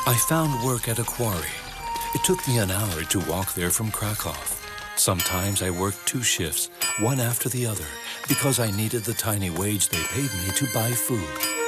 I found work at a quarry. It took me an hour to walk there from Krakow. Sometimes I worked 2 shifts, one after the other, because I needed the tiny wage they paid me to buy food.